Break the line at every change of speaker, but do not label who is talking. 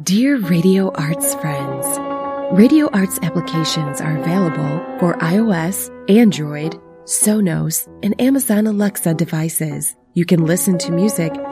Dear Radio Arts friends, Radio Arts applications are available for iOS, Android, Sonos, and Amazon Alexa devices. You can listen to music